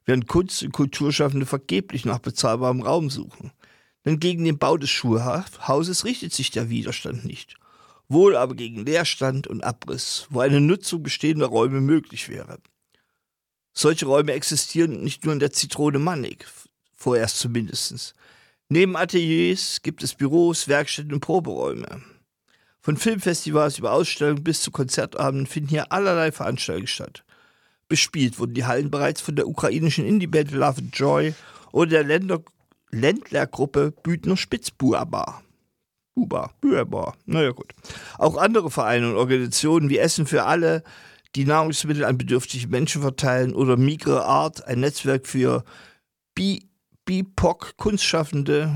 während Kunst- und Kulturschaffende vergeblich nach bezahlbarem Raum suchen. Denn gegen den Bau des Schulhauses richtet sich der Widerstand nicht. Wohl aber gegen Leerstand und Abriss, wo eine Nutzung bestehender Räume möglich wäre. Solche Räume existieren nicht nur in der Zitrone Mannig, vorerst zumindest. Neben Ateliers gibt es Büros, Werkstätten und Proberäume. Von Filmfestivals über Ausstellungen bis zu Konzertabenden finden hier allerlei Veranstaltungen statt. Bespielt wurden die Hallen bereits von der ukrainischen Indieband Love and Joy oder der Ländlergruppe Büdner Spitzbuber. Naja gut. Auch andere Vereine und Organisationen wie Essen für alle, die Nahrungsmittel an bedürftige Menschen verteilen, oder Migre Art, ein Netzwerk für BIPOC-Kunstschaffende,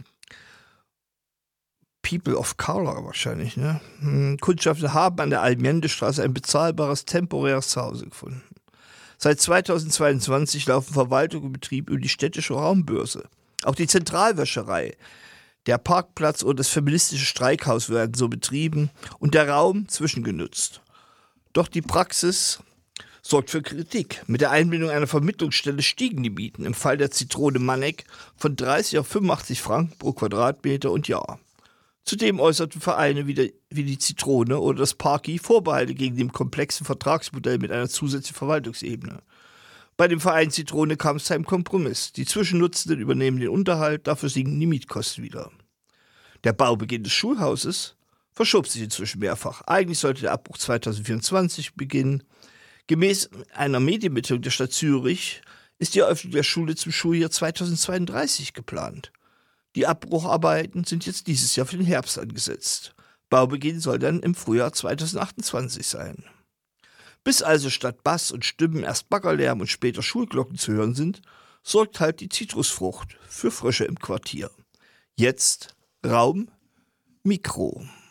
People of Color wahrscheinlich, ne? Kunstschaffende haben an der Allmendestraße ein bezahlbares, temporäres Zuhause gefunden. Seit 2022 laufen Verwaltung und Betrieb über die städtische Raumbörse. Auch die Zentralwäscherei, der Parkplatz und das feministische Streikhaus werden so betrieben und der Raum zwischengenutzt. Doch die Praxis sorgt für Kritik. Mit der Einbindung einer Vermittlungsstelle stiegen die Mieten im Fall der Zitrone Mannig von 30 auf 85 Franken pro Quadratmeter und Jahr. Zudem äußerten Vereine wie die Zitrone oder das Parki Vorbehalte gegen dem komplexen Vertragsmodell mit einer zusätzlichen Verwaltungsebene. Bei dem Verein Zitrone kam es zu einem Kompromiss. Die Zwischennutzenden übernehmen den Unterhalt, dafür sinken die Mietkosten wieder. Der Baubeginn des Schulhauses verschob sich inzwischen mehrfach. Eigentlich sollte der Abbruch 2024 beginnen. Gemäß einer Medienmitteilung der Stadt Zürich ist die Eröffnung der Schule zum Schuljahr 2032 geplant. Die Abbrucharbeiten sind jetzt dieses Jahr für den Herbst angesetzt. Baubeginn soll dann im Frühjahr 2028 sein. Bis also statt Bass und Stimmen erst Baggerlärm und später Schulglocken zu hören sind, sorgt halt die Zitrusfrucht für Frösche im Quartier. Jetzt Raum Mikro.